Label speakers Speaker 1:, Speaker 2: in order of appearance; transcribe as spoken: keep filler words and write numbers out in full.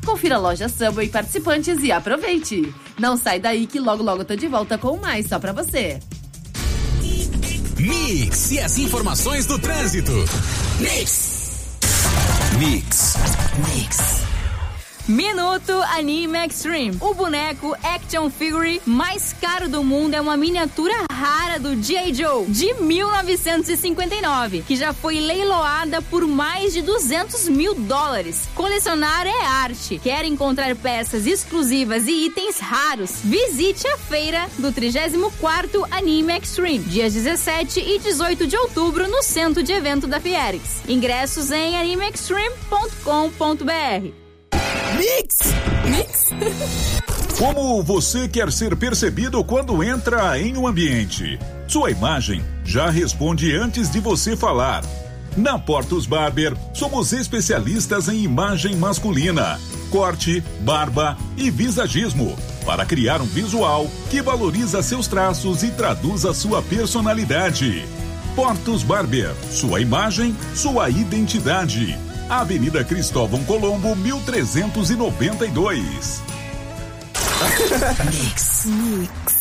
Speaker 1: Confira a loja Subway participantes e aproveite. Não sai daí que logo logo tô de volta com mais só pra você.
Speaker 2: Mix e as informações do trânsito. Mix. Mix. Mix.
Speaker 3: Minuto Anime Extreme. O boneco Action Figure mais caro do mundo é uma miniatura rara do G I. Joe de mil novecentos e cinquenta e nove, que já foi leiloada por mais de duzentos mil dólares. Colecionar é arte. Quer encontrar peças exclusivas e itens raros? Visite a feira do trigésimo quarto Anime Extreme, dias dezessete e dezoito de outubro, no centro de evento da Fierix. Ingressos em anime extreme ponto com ponto b r.
Speaker 2: Mix! Mix!
Speaker 4: Como você quer ser percebido quando entra em um ambiente? Sua imagem já responde antes de você falar. Na Portos Barber, somos especialistas em imagem masculina, corte, barba e visagismo, para criar um visual que valoriza seus traços e traduz a sua personalidade. Portos Barber, sua imagem, sua identidade. Avenida Cristóvão Colombo, mil trezentos e noventa e dois.
Speaker 2: Mix. Mix.